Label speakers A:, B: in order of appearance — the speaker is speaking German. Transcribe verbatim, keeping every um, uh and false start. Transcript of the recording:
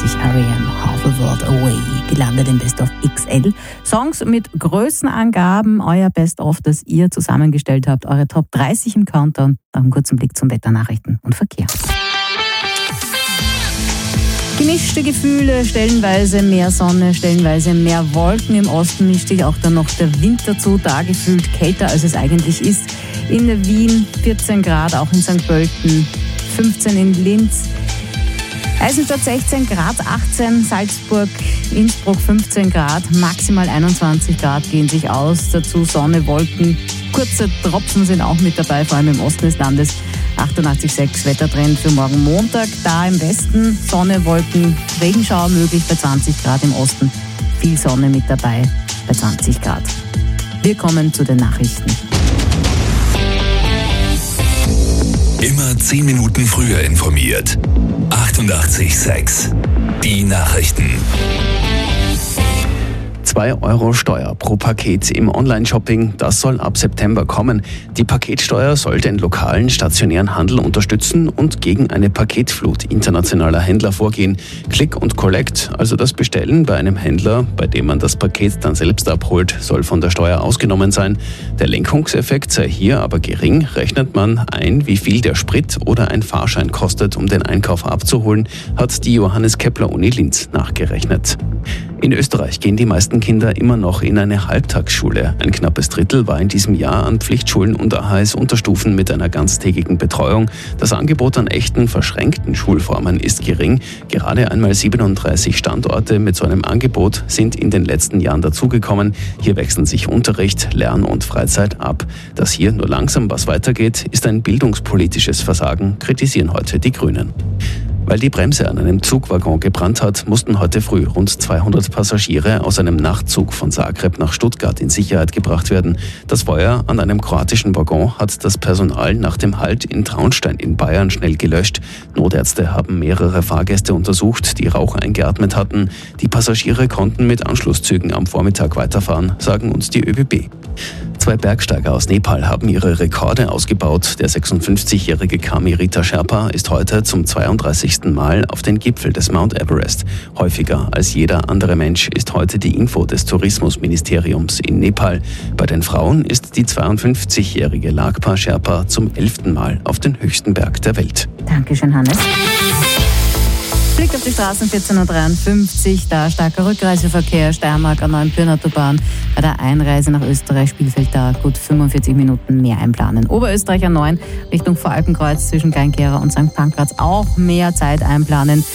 A: vierundachtzig R E M, Half a World Away, gelandet im Best of X L. Songs mit Größenangaben, euer Best of, das ihr zusammengestellt habt, eure Top dreißig im Countdown. Nach einem kurzen Blick zum Wetter, Nachrichten und Verkehr. Gemischte Gefühle, stellenweise mehr Sonne, stellenweise mehr Wolken. Im Osten mischt sich auch dann noch der Winter zu, da gefühlt kälter, als es eigentlich ist. In Wien vierzehn Grad, auch in Sankt Pölten fünfzehn in Linz. Eisenstadt sechzehn Grad, achtzehn, Salzburg, Innsbruck fünfzehn Grad, maximal einundzwanzig Grad gehen sich aus. Dazu Sonne, Wolken, kurze Tropfen sind auch mit dabei, vor allem im Osten des Landes. achtundachtzig Komma sechs Wettertrend für morgen Montag. Da im Westen Sonne, Wolken, Regenschauer möglich bei zwanzig Grad im Osten. Viel Sonne mit dabei bei zwanzig Grad. Wir kommen zu den Nachrichten.
B: Immer zehn Minuten früher informiert. achtundachtzig Komma sechs. Die Nachrichten.
C: zwei Euro Steuer pro Paket im Online-Shopping, das soll ab September kommen. Die Paketsteuer soll den lokalen stationären Handel unterstützen und gegen eine Paketflut internationaler Händler vorgehen. Click und Collect, also das Bestellen bei einem Händler, bei dem man das Paket dann selbst abholt, soll von der Steuer ausgenommen sein. Der Lenkungseffekt sei hier aber gering. Rechnet man ein, wie viel der Sprit oder ein Fahrschein kostet, um den Einkauf abzuholen, hat die Johannes Kepler Uni Linz nachgerechnet. In Österreich gehen die meisten Kinder immer noch in eine Halbtagsschule. Ein knappes Drittel war in diesem Jahr an Pflichtschulen und A H S-Unterstufen mit einer ganztägigen Betreuung. Das Angebot an echten, verschränkten Schulformen ist gering. Gerade einmal siebenunddreißig Standorte mit so einem Angebot sind in den letzten Jahren dazugekommen. Hier wechseln sich Unterricht, Lern- und Freizeit ab. Dass hier nur langsam was weitergeht, ist ein bildungspolitisches Versagen, kritisieren heute die Grünen. Weil die Bremse an einem Zugwaggon gebrannt hat, mussten heute früh rund zweihundert Passagiere aus einem Nachtzug von Zagreb nach Stuttgart in Sicherheit gebracht werden. Das Feuer an einem kroatischen Waggon hat das Personal nach dem Halt in Traunstein in Bayern schnell gelöscht. Notärzte haben mehrere Fahrgäste untersucht, die Rauch eingeatmet hatten. Die Passagiere konnten mit Anschlusszügen am Vormittag weiterfahren, sagen uns die ÖBB. Zwei Bergsteiger aus Nepal haben ihre Rekorde ausgebaut. Der sechsundfünfzigjährige Kami Rita Sherpa ist heute zum zweiunddreißigsten Mal auf den Gipfel des Mount Everest. Häufiger als jeder andere Mensch ist heute die Info des Tourismusministeriums in Nepal. Bei den Frauen ist die zweiundfünfzigjährige Lagpa Sherpa zum elften Mal auf den höchsten Berg der Welt.
A: Dankeschön, Hannes. Blick auf die Straßen, vierzehn Uhr dreiundfünfzig, da starker Rückreiseverkehr, Steiermark A neun Pirnautaubahn. Bei der Einreise nach Österreich, Spielfeld, da gut fünfundvierzig Minuten mehr einplanen. Oberösterreich A neun Richtung Voralpenkreuz zwischen Geinkehrer und Sankt Pankraz auch mehr Zeit einplanen.